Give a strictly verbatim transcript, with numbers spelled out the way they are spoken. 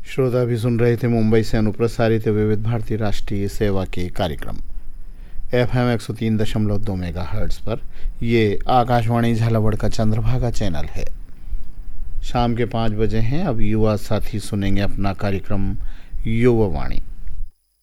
श्रोता भी सुन रहे थे मुंबई से अनुप्रसारित विविध भारती राष्ट्रीय सेवा के कार्यक्रम एफ एम एक सौ तीन दशमलव दो मेगा हर्ट्स पर। ये आकाशवाणी झालावाड़ का चंद्रभागा चैनल है। शाम के पाँच बजे हैं। अब युवा साथी सुनेंगे अपना कार्यक्रम युवा वाणी।